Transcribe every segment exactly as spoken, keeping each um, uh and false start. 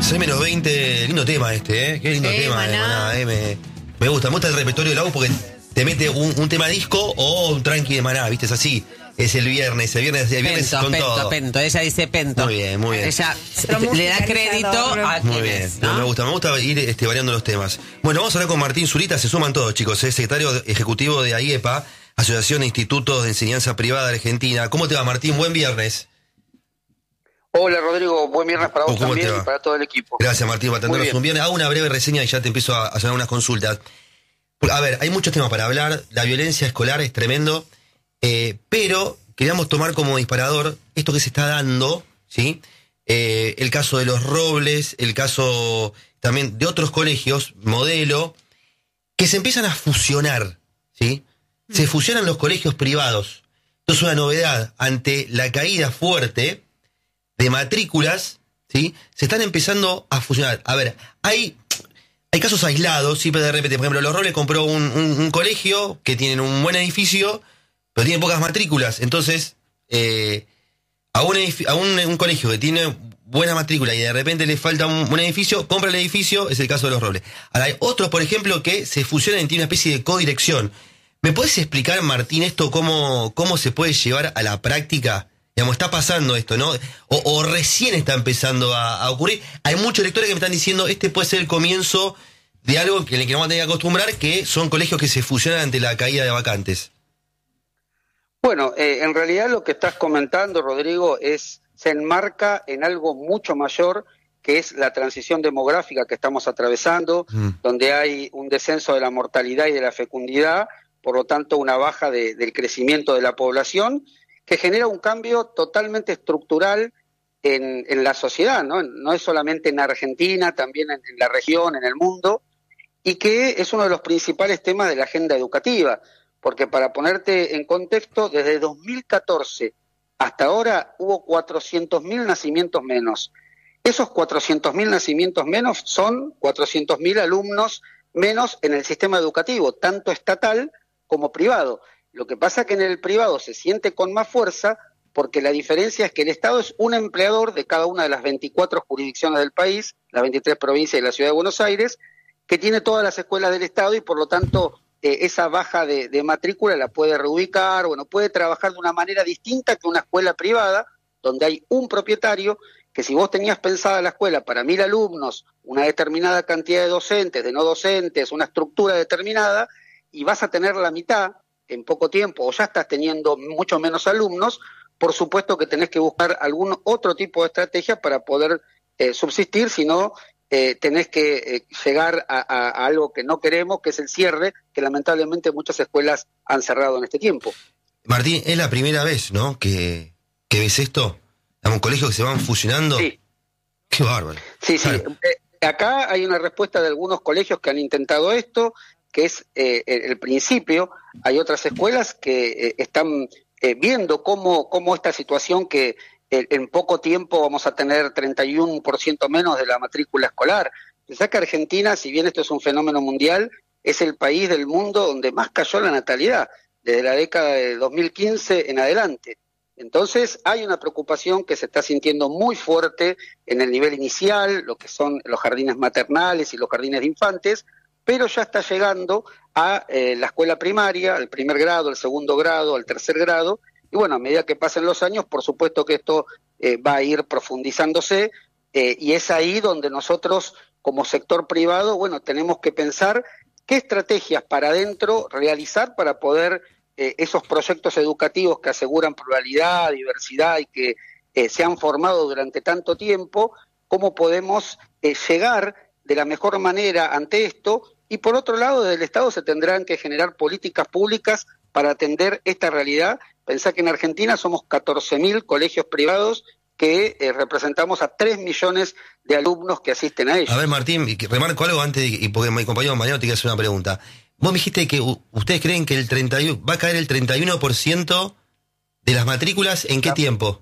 seis menos veinte, lindo tema este, ¿eh? Qué lindo Sí, tema, Maná. eh, Maná, eh, me, me gusta, me gusta el repertorio de la U porque te mete un, un tema disco o un tranqui de Maná, ¿viste? Es así, es el viernes, el viernes, el viernes Pento, con pento, todo. pento. Ella dice pento. Muy bien, muy bien. Ella Nuestro le da crédito musicalizador. a Muy quien bien, es, no, ¿no? me gusta, me gusta ir este, variando los temas. Bueno, vamos a hablar con Martín Zurita, se suman todos, chicos, es secretario ejecutivo de AIEPA, Asociación de Institutos de Enseñanza Privada de Argentina. ¿Cómo te va, Martín? Buen viernes. Hola Rodrigo, buen viernes para vos ¿Cómo te también va? y para todo el equipo. Gracias, Martín, por Muy atendernos bien. un viernes. Hago una breve reseña y ya te empiezo a hacer unas consultas. A ver, hay muchos temas para hablar, la violencia escolar es tremendo, eh, pero queríamos tomar como disparador esto que se está dando, ¿sí? Eh, el caso de los Robles, el caso también de otros colegios, modelo, que se empiezan a fusionar, ¿sí? Se fusionan los colegios privados. Esto es una novedad ante la caída fuerte de matrículas, ¿sí? Se están empezando a fusionar. A ver, hay, hay casos aislados, sí, pero de repente, por ejemplo, Los Robles compró un, un, un colegio que tiene un buen edificio, pero tiene pocas matrículas. Entonces, eh, a, un, edifi- a un, un colegio que tiene buena matrícula y de repente le falta un, un edificio, compra el edificio, es el caso de Los Robles. Ahora, hay otros, por ejemplo, que se fusionan y tienen una especie de codirección. ¿Me puedes explicar, Martín, esto cómo, cómo se puede llevar a la práctica? Digamos, está pasando esto, ¿no? O, o recién está empezando a, a ocurrir. Hay muchos lectores que me están diciendo, este puede ser el comienzo de algo en el que nos vamos a tener que acostumbrar, que son colegios que se fusionan ante la caída de vacantes. Bueno, eh, en realidad lo que estás comentando, Rodrigo, es se enmarca en algo mucho mayor, que es la transición demográfica que estamos atravesando, Mm. donde hay un descenso de la mortalidad y de la fecundidad, por lo tanto una baja de, del crecimiento de la población, que genera un cambio totalmente estructural en, en la sociedad, ¿no? No es solamente en Argentina, también en, en la región, en el mundo, y que es uno de los principales temas de la agenda educativa, porque para ponerte en contexto, desde dos mil catorce hasta ahora hubo cuatrocientos mil nacimientos menos. Esos cuatrocientos mil nacimientos menos son cuatrocientos mil alumnos menos en el sistema educativo, tanto estatal como privado. Lo que pasa es que en el privado se siente con más fuerza porque la diferencia es que el Estado es un empleador de cada una de las veinticuatro jurisdicciones del país, las veintitrés provincias y la Ciudad de Buenos Aires, que tiene todas las escuelas del Estado y por lo tanto eh, esa baja de, de matrícula la puede reubicar, bueno, puede trabajar de una manera distinta que una escuela privada, donde hay un propietario que si vos tenías pensada la escuela para mil alumnos, una determinada cantidad de docentes, de no docentes, una estructura determinada, y vas a tener la mitad en poco tiempo, o ya estás teniendo mucho menos alumnos, por supuesto que tenés que buscar algún otro tipo de estrategia para poder eh, subsistir, si no eh, tenés que eh, llegar a, a, a algo que no queremos, que es el cierre, que lamentablemente muchas escuelas han cerrado en este tiempo. Martín, es la primera vez, ¿no?, que, que ves esto. Un colegio que se van fusionando. Sí. Qué bárbaro. Sí, sí. Claro. Eh, acá hay una respuesta de algunos colegios que han intentado esto, que es eh, el principio. Hay otras escuelas que eh, están eh, viendo cómo, cómo esta situación que eh, en poco tiempo vamos a tener treinta y uno por ciento menos de la matrícula escolar. Pensá que Argentina, si bien esto es un fenómeno mundial, es el país del mundo donde más cayó la natalidad, desde la década de dos mil quince en adelante. Entonces hay una preocupación que se está sintiendo muy fuerte en el nivel inicial, lo que son los jardines maternales y los jardines de infantes, pero ya está llegando a eh, la escuela primaria, al primer grado, al segundo grado, al tercer grado, y bueno, a medida que pasen los años, por supuesto que esto eh, va a ir profundizándose, eh, y es ahí donde nosotros, como sector privado, bueno, tenemos que pensar qué estrategias para adentro realizar para poder eh, esos proyectos educativos que aseguran pluralidad, diversidad y que eh, se han formado durante tanto tiempo, cómo podemos eh, llegar de la mejor manera ante esto. Y por otro lado, desde el Estado se tendrán que generar políticas públicas para atender esta realidad. Pensá que en Argentina somos catorce mil colegios privados que eh, representamos a tres millones de alumnos que asisten a ellos. A ver, Martín, y que remarco algo antes, de, y porque mi compañero Mariano te quiere hacer una pregunta. Vos me dijiste que u- ustedes creen que el treinta y uno, va a caer el treinta y uno por ciento de las matrículas, ¿en qué tiempo?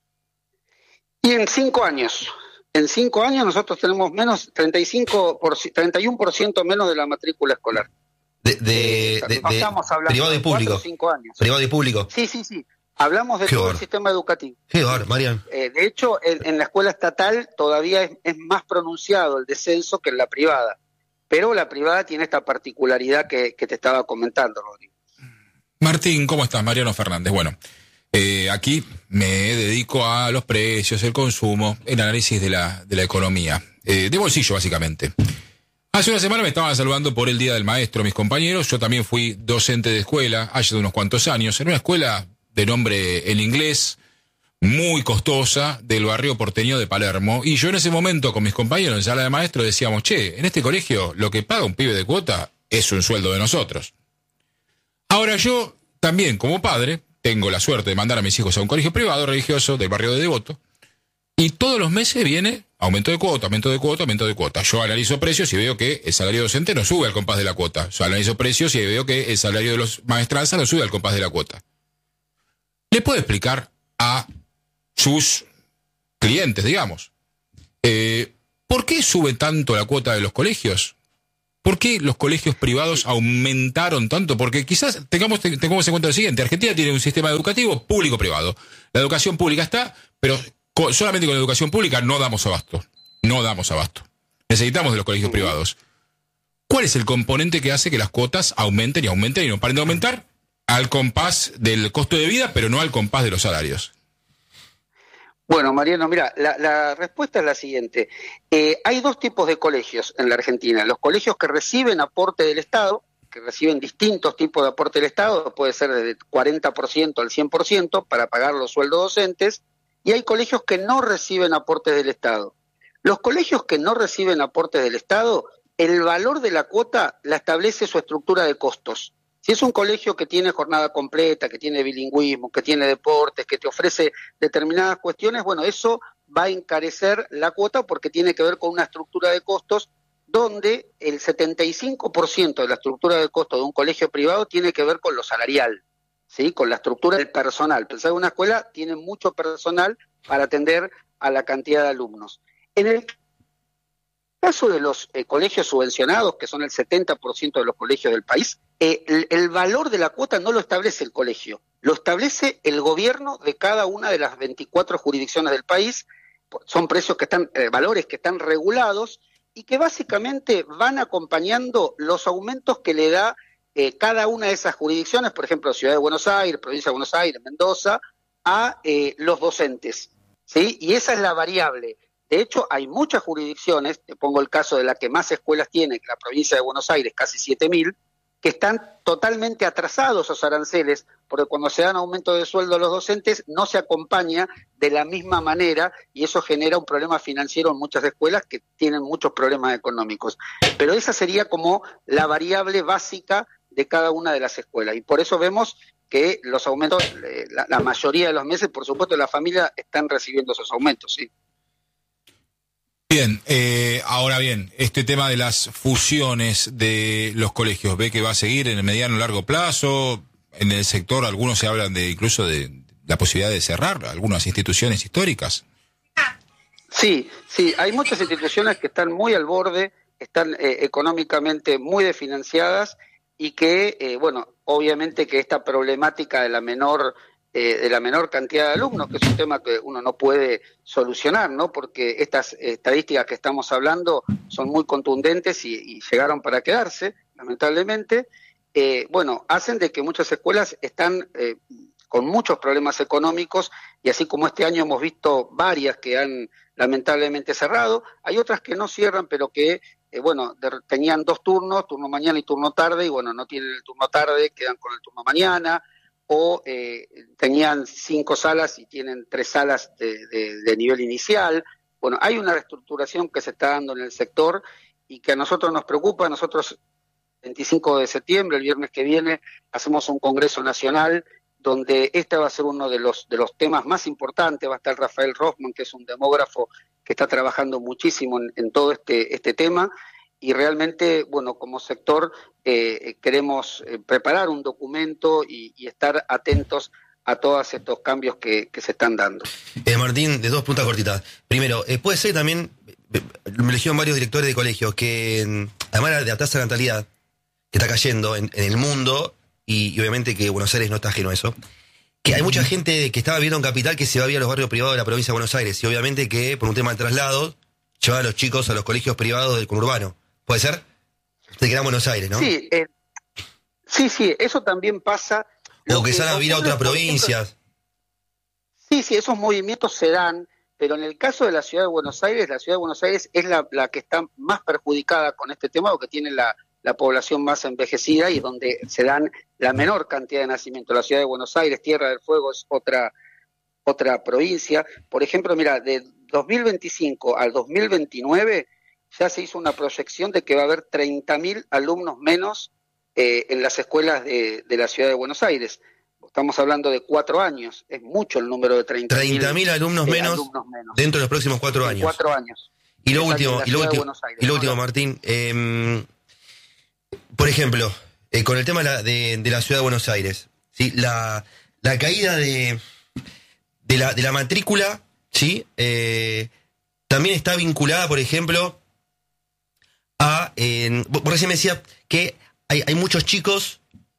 Y en cinco años. En cinco años nosotros tenemos menos treinta y cinco por, treinta y uno por ciento menos de la matrícula escolar. De, de, Eh, de, no de estamos hablando privado y de cuatro público. o cinco años. Privado y público. Sí, sí, sí. Hablamos de Qué todo horror. el sistema educativo. Qué horror, Marian. Eh, de hecho, en, en la escuela estatal todavía es, es más pronunciado el descenso que en la privada, pero la privada tiene esta particularidad que, que te estaba comentando, Rodrigo. Martín, ¿cómo estás? Mariano Fernández. Bueno, eh, aquí me dedico a los precios, el consumo, el análisis de la, de la economía, eh, de bolsillo básicamente. Hace una semana me estaban saludando por el Día del Maestro mis compañeros. Yo también fui docente de escuela hace unos cuantos años, en una escuela de nombre en inglés, muy costosa, del barrio porteño de Palermo. Y yo en ese momento con mis compañeros en sala de maestro decíamos, che, en este colegio lo que paga un pibe de cuota es un sueldo de nosotros. Ahora yo también como padre tengo la suerte de mandar a mis hijos a un colegio privado religioso del barrio de Devoto. Y todos los meses viene aumento de cuota, aumento de cuota, aumento de cuota. Yo analizo precios y veo que el salario docente no sube al compás de la cuota. Yo analizo precios y veo que el salario de los maestranzas no sube al compás de la cuota. ¿Le puede explicar a sus clientes, digamos, eh, por qué sube tanto la cuota de los colegios? ¿Por qué los colegios privados aumentaron tanto? Porque quizás tengamos, tengamos en cuenta lo siguiente. Argentina tiene un sistema educativo público-privado. La educación pública está, pero co- solamente con la educación pública no damos abasto. No damos abasto. Necesitamos de los colegios privados. ¿Cuál es el componente que hace que las cuotas aumenten y aumenten y no paren de aumentar? Al compás del costo de vida, pero no al compás de los salarios. Bueno, Mariano, mira, la, la respuesta es la siguiente. Eh, hay dos tipos de colegios en la Argentina. Los colegios que reciben aporte del Estado, que reciben distintos tipos de aporte del Estado, puede ser desde cuarenta por ciento al cien por ciento para pagar los sueldos docentes, y hay colegios que no reciben aportes del Estado. Los colegios que no reciben aportes del Estado, el valor de la cuota la establece su estructura de costos. Si es un colegio que tiene jornada completa, que tiene bilingüismo, que tiene deportes, que te ofrece determinadas cuestiones, bueno, eso va a encarecer la cuota porque tiene que ver con una estructura de costos donde el setenta y cinco por ciento de la estructura de costos de un colegio privado tiene que ver con lo salarial, ¿sí? Con la estructura del personal. Pensar en una escuela tiene mucho personal para atender a la cantidad de alumnos. En el caso de los eh, colegios subvencionados, que son el setenta por ciento de los colegios del país, eh, el, el valor de la cuota no lo establece el colegio, lo establece el gobierno de cada una de las veinticuatro jurisdicciones del país. Son precios que están, eh, valores que están regulados y que básicamente van acompañando los aumentos que le da eh, cada una de esas jurisdicciones, por ejemplo, Ciudad de Buenos Aires, Provincia de Buenos Aires, Mendoza, a eh, los docentes, ¿sí? Y esa es la variable. De hecho, hay muchas jurisdicciones, te pongo el caso de la que más escuelas tiene, que la provincia de Buenos Aires, casi siete mil, que están totalmente atrasados esos aranceles, porque cuando se dan aumento de sueldo a los docentes no se acompaña de la misma manera y eso genera un problema financiero en muchas escuelas que tienen muchos problemas económicos. Pero esa sería como la variable básica de cada una de las escuelas y por eso vemos que los aumentos, eh, la, la mayoría de los meses, por supuesto, las familias están recibiendo esos aumentos, ¿sí? Bien, eh, ahora bien, este tema de las fusiones de los colegios, ¿ve que va a seguir en el mediano o largo plazo? En el sector algunos se hablan de incluso de la posibilidad de cerrar algunas instituciones históricas. Sí, sí, hay muchas instituciones que están muy al borde, están eh, económicamente muy desfinanciadas y que, eh, bueno, obviamente que esta problemática de la menor Eh, de la menor cantidad de alumnos, que es un tema que uno no puede solucionar, ¿no? Porque estas estadísticas que estamos hablando son muy contundentes y, y llegaron para quedarse, lamentablemente, eh, bueno, hacen de que muchas escuelas están eh, con muchos problemas económicos y así como este año hemos visto varias que han lamentablemente cerrado, hay otras que no cierran, pero que, eh, bueno, de, tenían dos turnos, turno mañana y turno tarde, y bueno, no tienen el turno tarde, quedan con el turno mañana, o eh, tenían cinco salas y tienen tres salas de, de, de nivel inicial. Bueno, hay una reestructuración que se está dando en el sector y que a nosotros nos preocupa. Nosotros, el veinticinco de septiembre, el viernes que viene, hacemos un congreso nacional donde este va a ser uno de los, de los temas más importantes. Va a estar Rafael Rossman, que es un demógrafo que está trabajando muchísimo en, en todo este, este tema. Y realmente, bueno, como sector eh, queremos eh, preparar un documento y, y estar atentos a todos estos cambios que, que se están dando. Eh, Martín, de dos puntas cortitas. Primero, eh, puede ser también, eh, me eligieron varios directores de colegios, que eh, además de la tasa de natalidad que está cayendo en, en el mundo, y, y obviamente que Buenos Aires no está ajeno a eso, que hay mucha gente que estaba viviendo en Capital que se va a vivir a los barrios privados de la provincia de Buenos Aires, y obviamente que por un tema de traslado llevan a los chicos a los colegios privados del conurbano. ¿Puede ser? Usted queda en Buenos Aires, ¿no? Sí, eh, sí, sí, eso también pasa. O que, que se van a vivir a otras provincias. Sí, sí, esos movimientos se dan, pero en el caso de la ciudad de Buenos Aires, la ciudad de Buenos Aires es la, la que está más perjudicada con este tema, porque tiene la, la población más envejecida y donde se dan la menor cantidad de nacimientos. La ciudad de Buenos Aires, Tierra del Fuego, es otra, otra provincia. Por ejemplo, mira, de dos mil veinticinco al dos mil veintinueve ya se hizo una proyección de que va a haber treinta mil alumnos menos eh, en las escuelas de, de la ciudad de Buenos Aires. Estamos hablando de cuatro años, es mucho el número de treinta mil alumnos, eh, menos, alumnos menos dentro de los próximos cuatro años. Cuatro años. Y lo último, y lo último, Aires, y lo último, ¿no? Martín, eh, por ejemplo, eh, con el tema de la, de, de la ciudad de Buenos Aires, ¿sí? la, la caída de, de, la, de la matrícula, ¿sí? eh, también está vinculada, por ejemplo, a... Eh, vos recién me decías que hay, hay muchos chicos...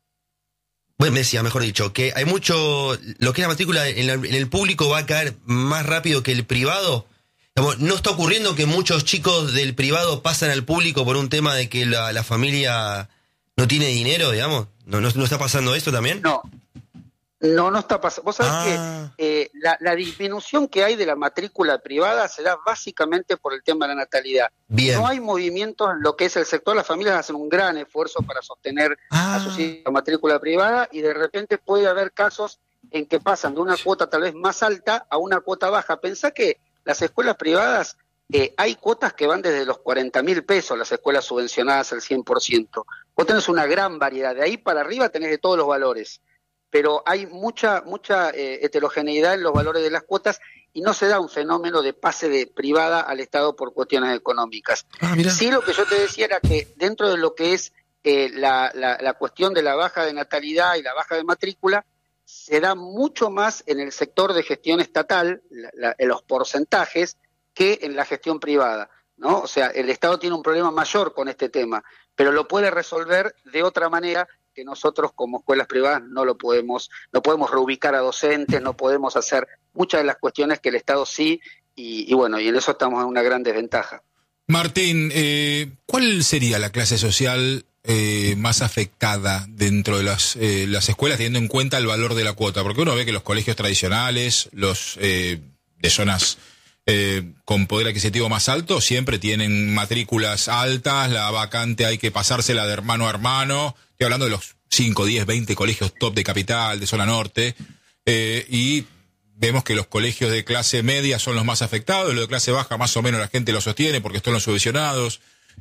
Bueno, me decía, mejor dicho, que hay mucho... Lo que es la matrícula en, la, en el público va a caer más rápido que el privado. ¿No está ocurriendo que muchos chicos del privado pasan al público por un tema de que la, la familia no tiene dinero, digamos? ¿No, no, ¿No está pasando esto también? No, no, no está pasando. Vos sabés ah. que eh, la, la disminución que hay de la matrícula privada se da básicamente por el tema de la natalidad. Bien. No hay movimientos en lo que es el sector. Las familias hacen un gran esfuerzo para sostener ah. a sus hijos la matrícula privada, y de repente puede haber casos en que pasan de una cuota tal vez más alta a una cuota baja. Pensá que las escuelas privadas, eh, hay cuotas que van desde los cuarenta mil pesos, las escuelas subvencionadas al cien por ciento. Vos tenés una gran variedad, de ahí para arriba tenés de todos los valores, pero hay mucha mucha eh, heterogeneidad en los valores de las cuotas y no se da un fenómeno de pase de privada al Estado por cuestiones económicas. Ah, sí, lo que yo te decía era que dentro de lo que es eh, la, la, la cuestión de la baja de natalidad y la baja de matrícula, se da mucho más en el sector de gestión estatal, la, la, en los porcentajes, que en la gestión privada, ¿no? O sea, el Estado tiene un problema mayor con este tema, pero lo puede resolver de otra manera que nosotros como escuelas privadas no lo podemos, no podemos reubicar a docentes, no podemos hacer muchas de las cuestiones que el Estado sí, y, y bueno, y en eso estamos en una gran desventaja. Martín, eh, ¿cuál sería la clase social Eh, más afectada dentro de las, eh, las escuelas, teniendo en cuenta el valor de la cuota? Porque uno ve que los colegios tradicionales, los eh, de zonas eh, con poder adquisitivo más alto, siempre tienen matrículas altas, la vacante hay que pasársela de hermano a hermano. Estoy hablando de los cinco, diez, veinte colegios top de capital, de zona norte, eh, y vemos que los colegios de clase media son los más afectados, los de clase baja más o menos la gente los sostiene porque están los subvencionados.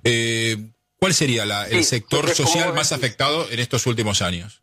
Eh, ¿Cuál sería la, el sí, sector social más afectado en estos últimos años?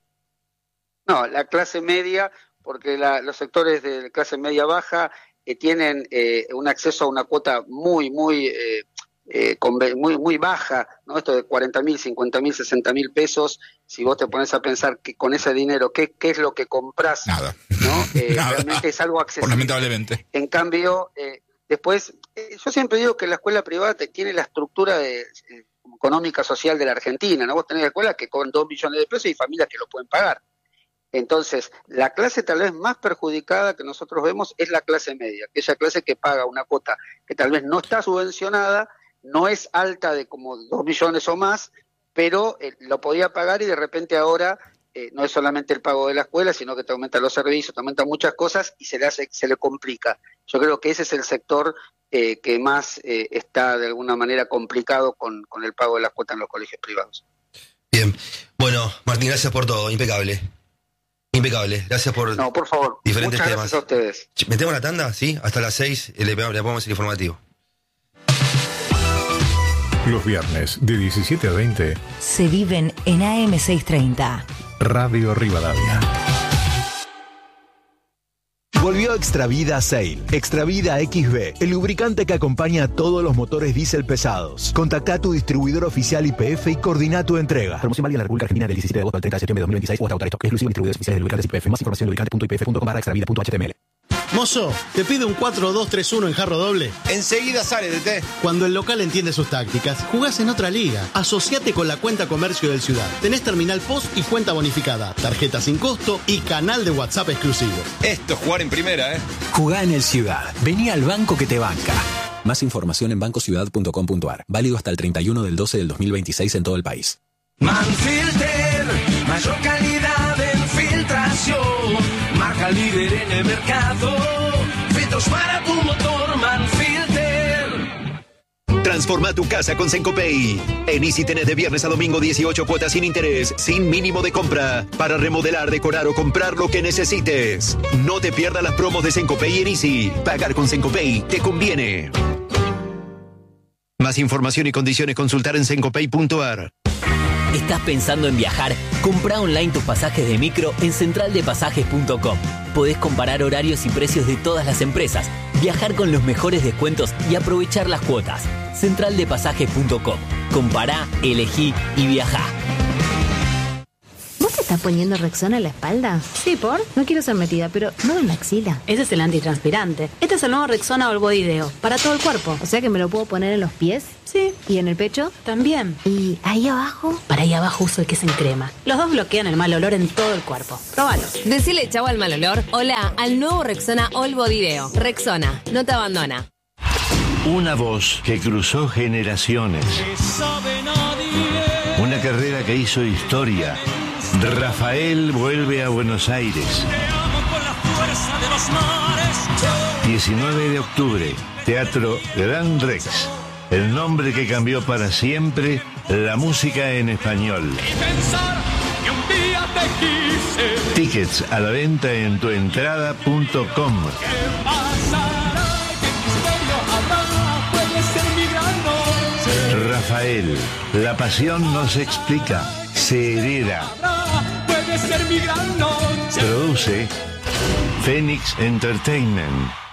No, la clase media, porque la, los sectores de clase media baja eh, tienen eh, un acceso a una cuota muy, muy, eh, eh, con, muy, muy baja, ¿no? Esto de cuarenta mil, cincuenta mil, sesenta mil pesos. Si vos te pones a pensar que con ese dinero, ¿qué, qué es lo que comprás? Nada. ¿No? Eh, Nada. Realmente es algo accesible. Lamentablemente. En cambio, eh, después, eh, yo siempre digo que la escuela privada te, tiene la estructura de... Eh, económica social de la Argentina, ¿no? Vos tenés escuelas que cobran dos millones de pesos y familias que lo pueden pagar. Entonces, la clase tal vez más perjudicada que nosotros vemos es la clase media, aquella clase que paga una cuota que tal vez no está subvencionada, no es alta de como dos millones o más, pero eh, lo podía pagar y de repente ahora eh, no es solamente el pago de la escuela, sino que te aumentan los servicios, te aumentan muchas cosas y se le hace, se le complica. Yo creo que ese es el sector Eh, que más eh, está de alguna manera complicado con, con el pago de las cuotas en los colegios privados. Bien. Bueno, Martín, gracias por todo. Impecable. Impecable. Gracias por, no, por favor. diferentes Muchas temas. Gracias a ustedes. ¿Metemos la tanda? Sí, hasta las seis le, le ponemos el informativo. Los viernes de diecisiete a veinte se viven en A M seiscientos treinta. Radio Rivadavia. Volvió Extravida Sail. Extravida X B, el lubricante que acompaña a todos los motores diésel pesados. Contactá a tu distribuidor oficial Y P F y coordina tu entrega. Promoción válida en la República Argentina del diecisiete de agosto al treinta de septiembre de dos mil veintiséis o hasta agotar esto. Exclusivo de distribuidores oficiales de lubricantes Y P F. Más información en lubricante punto y p f punto com barra extravida punto h t m l. Mozo, ¿te pide un cuatro dos tres uno en jarro doble? Enseguida sale, D T. Cuando el local entiende sus tácticas, jugás en otra liga. Asociate con la cuenta comercio del Ciudad. Tenés terminal post y cuenta bonificada, tarjeta sin costo y canal de WhatsApp exclusivo. Esto es jugar en primera, ¿eh? Jugá en el Ciudad. Vení al banco que te banca. Más información en banco ciudad punto com punto a r. Válido hasta el treinta y uno del doce del dos mil veintiséis en todo el país. Manfilter, mayor calidad en filtración. Marca líder en el mercado. Filtros para tu motor, Manfilter. Transforma tu casa con Sencopay. En Easy tenés de viernes a domingo dieciocho cuotas sin interés, sin mínimo de compra, para remodelar, decorar o comprar lo que necesites. No te pierdas las promos de Sencopay en Easy. Pagar con Sencopay te conviene. Más información y condiciones consultar en sencopay punto a r. ¿Estás pensando en viajar? Comprá online tus pasajes de micro en central de pasajes punto com. Podés comparar horarios y precios de todas las empresas, viajar con los mejores descuentos y aprovechar las cuotas. central de pasajes punto com. Compará, elegí y viajá. ¿Vos te estás poniendo Rexona en la espalda? Sí, ¿por? No quiero ser metida, pero no en la axila. Ese es el antitranspirante. Este es el nuevo Rexona All Body Deo, para todo el cuerpo. O sea que me lo puedo poner en los pies. Sí. ¿Y en el pecho? También. ¿Y ahí abajo? Para ahí abajo uso el que es en crema. Los dos bloquean el mal olor en todo el cuerpo. Próbalo. Decile chau al mal olor. Hola al nuevo Rexona All Body Deo. Rexona, no te abandona. Una voz que cruzó generaciones. Una carrera que hizo historia. Rafael vuelve a Buenos Aires. diecinueve de octubre, Teatro Gran Rex. El nombre que cambió para siempre la música en español. Tickets a la venta en tuentrada punto com. Rafael, la pasión no se explica, se hereda. Produce Phoenix Entertainment.